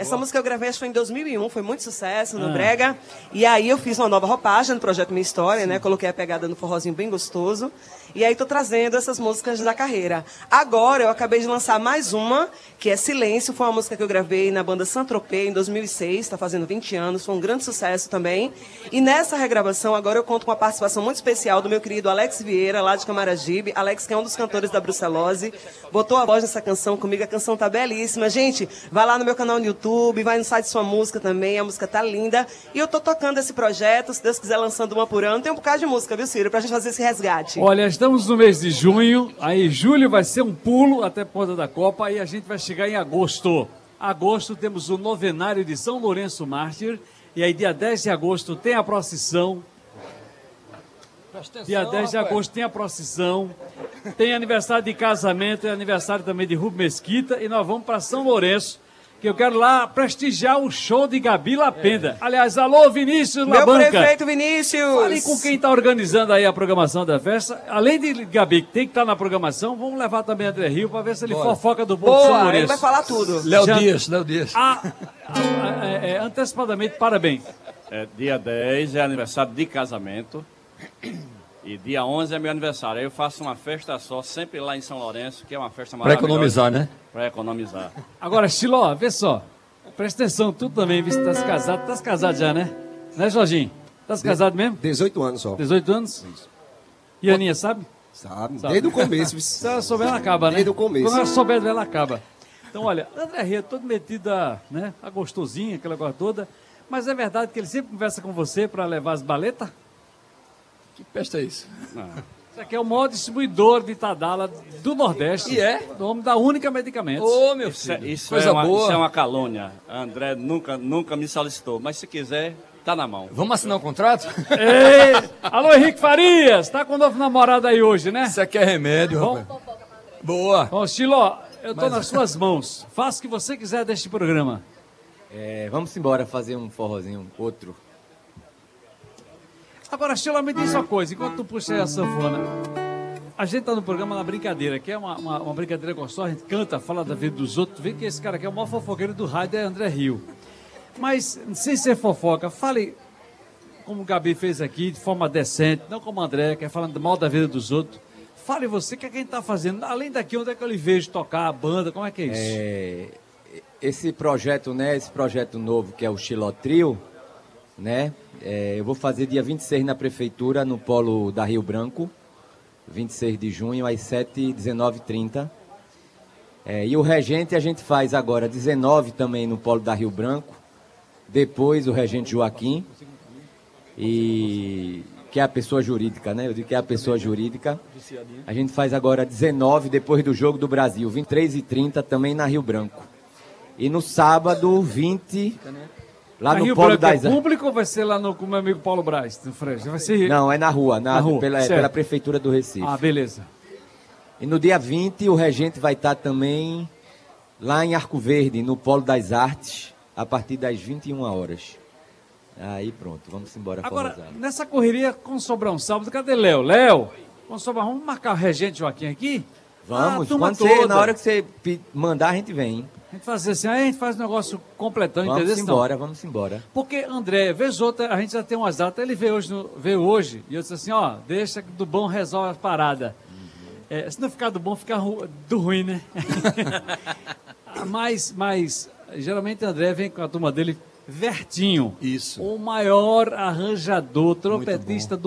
Essa música eu gravei, acho que foi em 2001, foi muito sucesso no Brega. E aí eu fiz uma nova roupagem no projeto Minha História, né? Coloquei a pegada no forrozinho bem gostoso. E aí tô trazendo essas músicas da carreira. Agora eu acabei de lançar mais uma, que é Silêncio. Foi uma música que eu gravei na banda Saint-Tropez em 2006, está fazendo 20 anos, foi um grande sucesso também. E nessa regravação, agora eu conto com uma participação muito especial do meu querido Alex Vieira, lá de Camaragibe. Alex, que é um dos cantores da Brucelose, botou a voz nessa canção comigo, a canção tá belíssima. Gente, vai lá no meu canal no YouTube, vai no site Sua Música também, a música tá linda. E eu tô tocando esse projeto, se Deus quiser, lançando uma por ano. Tem um bocado de música, viu, Ciro, pra gente fazer esse resgate. Olha, estamos no mês de junho, aí julho vai ser um pulo até a ponta da Copa, aí a gente vai chegar em agosto. Agosto temos o novenário de São Lourenço Mártir, e aí dia 10 de agosto tem a procissão. Dia 10 de agosto tem a procissão, tem aniversário de casamento, é aniversário também de Rubem Mesquita, e nós vamos para São Lourenço, que eu quero lá prestigiar o show de Gabi Lapenda. Aliás, alô, Vinícius Labanca. Meu prefeito Vinícius! Fale com quem está organizando aí a programação da festa. Além de Gabi, que tem que estar na programação, vamos levar também André Rio para ver se ele fofoca do povo de São Boa, Lourenço. ele vai falar tudo. Léo Dias. Antecipadamente, parabéns. Dia 10 é aniversário de casamento e dia 11 é meu aniversário. Aí eu faço uma festa só, sempre lá em São Lourenço, que é uma festa Para maravilhosa. economizar, né? Para economizar. Agora, Chiló, vê só. Presta atenção, tu também, viu? Estás casado. Estás casado já, né? Né, Jorginho? Estás casado mesmo? 18 anos só. 18 anos? E a Aninha, sabe? Sabe? Desde o começo. Se ela souber, ela acaba, né? Desde o começo. Quando ela souber, ela acaba. Então, olha, André Rio é todo metido a gostosinha, aquela coisa toda. Mas é verdade que ele sempre conversa com você para levar as baletas? Que peste é isso? Isso aqui é o maior distribuidor de Tadala do Nordeste. E é? O nome da Única Medicamentos. Ô, meu filho. Isso coisa é uma, boa. isso é uma calúnia. André nunca me solicitou, mas se quiser, tá na mão. Vamos assinar um contrato? Ei, alô, Henrique Farias, tá com um novo namorado aí hoje, né? Isso aqui é remédio, Bom. rapaz. Boa. Bom, Chiló, eu tô nas suas mãos. Faça o que você quiser deste programa. Vamos embora fazer um forrozinho, outro. Agora, Chiló, me diz uma coisa, enquanto tu puxa aí a sanfona. A gente tá no programa na brincadeira, que é uma brincadeira gostosa, a gente canta, fala da vida dos outros, vê que esse cara aqui é o maior fofoqueiro do rádio, é André Rio. Mas, sem ser fofoca, fale como o Gabi fez aqui, de forma decente, não como o André, que é falando mal da vida dos outros. Fale você, o que é que a gente tá fazendo? Além daqui, onde é que eu lhe vejo tocar a banda, como é que é isso? Esse projeto, né, esse projeto novo que é o Chiló Trio, né, eu vou fazer dia 26 na prefeitura, no polo da Rio Branco, 26 de junho, às 7h, 19h30. E o Regente a gente faz agora 19 também no polo da Rio Branco, depois o Regente Joaquim, e que é a pessoa jurídica, né? Eu digo que é a pessoa jurídica. A gente faz agora 19, depois do Jogo do Brasil, 23h30 também na Rio Branco. E no sábado, 20, lá no Rio Polo Branco das é público ou vai ser lá com o meu amigo Paulo Braz? Vai ser... Não, é na rua, rua, pela Prefeitura do Recife. Ah, beleza. E no dia 20, o Regente vai estar também lá em Arco Verde, no Polo das Artes, a partir das 21 horas. Aí pronto, vamos embora. Agora, forrosar. nessa correria com Sobrão sábado, cadê Léo? Léo, com Sobrão, vamos marcar o Regente Joaquim aqui? Vamos, turma quando você, toda. na hora que você mandar, a gente vem. Hein? A gente faz assim, aí a gente faz um negócio completão, entendeu? Vamos embora. Porque, André, vez outra, a gente já tem umas datas, ele veio hoje, e eu disse assim, ó, deixa que do bom resolve as paradas. Se não ficar do bom, fica do ruim, né? mas, geralmente, André vem com a turma dele, Vertinho. Isso. O maior arranjador, trompetista do